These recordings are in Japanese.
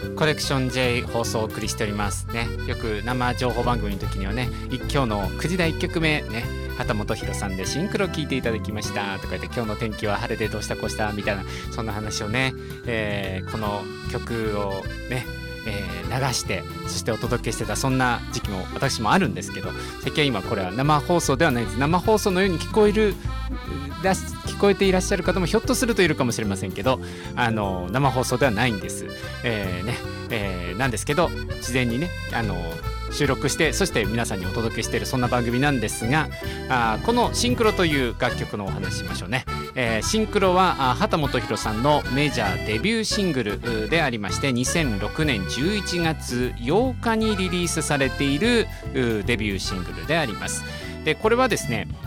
コレクション J 放送をお送りしておりますね。よく生情報番組の時にはね、今日の9時台1曲目ね、畑本博さんでシンクロ聞いていただきましたとか言って、今日の天気は晴れでどうしたこうしたみたいな、そんな話をね、この曲をね、流してそしてお届けしてた、そんな時期も私もあるんですけど、最近は今これは生放送ではないです。生放送のように聞こえていらっしゃる方もひょっとするといるかもしれませんけど、生放送ではないんです、なんですけど、事前にね収録して、そして皆さんにお届けしているそんな番組なんですが、このシンクロという楽曲のお話しましょうね。シンクロは畑本博さんのメジャーデビューシングルでありまして、2006年11月8日にリリースされているデビューシングルであります。でこれはですね、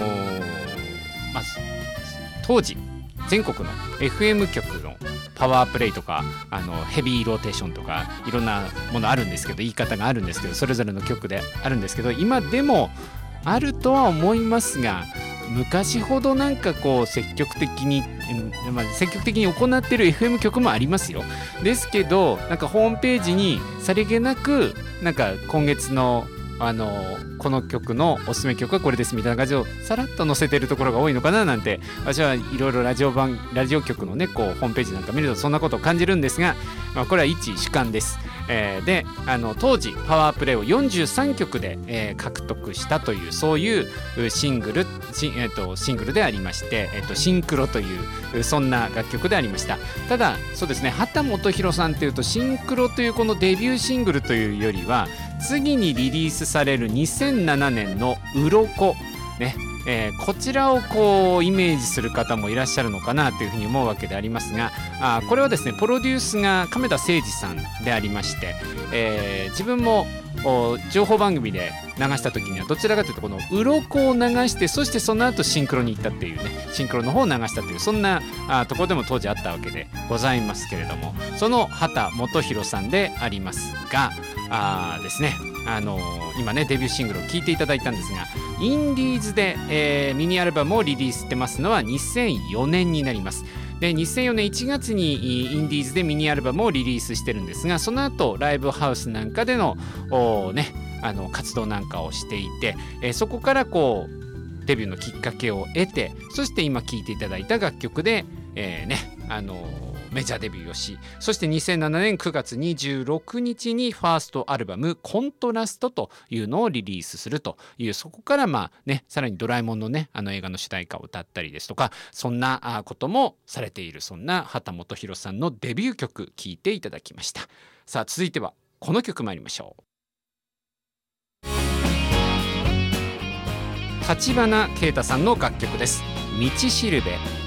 当時全国の FM 局のパワープレイとかヘビーローテーションとかいろんなものあるんですけど、言い方があるんですけど、それぞれの局であるんですけど、今でもあるとは思いますが、昔ほどなんかこう積極的に行っている FM 局もありますよ。ですけど、なんかホームページにさりげなくなんか今月のこの曲のおすすめ曲はこれですみたいな感じをさらっと載せてるところが多いのかななんて、私はいろいろラジオ局のねこうホームページなんか見るとそんなことを感じるんですが、これは一主観です。で当時パワープレイを43曲で、獲得したという、そういうシングルでありまして、シンクロというそんな楽曲でありました。ただそうですね、畑本博さんというとシンクロというこのデビューシングルというよりは、次にリリースされる2007年の鱗ね、こちらをこうイメージする方もいらっしゃるのかなというふうに思うわけでありますが、これはですねプロデュースが亀田誠二さんでありまして、自分も情報番組で流した時にはどちらかというとこの鱗を流して、そしてその後シンクロに行ったっていうね、シンクロの方を流したという、そんなところでも当時あったわけでございますけれども、その畑本博さんでありますがですね、今ねデビューシングルを聴いていただいたんですが、インディーズで、ミニアルバムをリリースしてますのは2004年になります。で2004年1月にインディーズでミニアルバムをリリースしてるんですが、その後ライブハウスなんかでの活動なんかをしていて、そこからこうデビューのきっかけを得て、そして今聴いていただいた楽曲で、メジャーデビューをし、そして2007年9月26日にファーストアルバムコントラストというのをリリースするという、そこからさらにドラえもんのね映画の主題歌を歌ったりですとか、そんなこともされている、そんな畑本博さんのデビュー曲聴いていただきました。さあ続いてはこの曲参りましょう。橘慶太さんの楽曲です。道しるべ。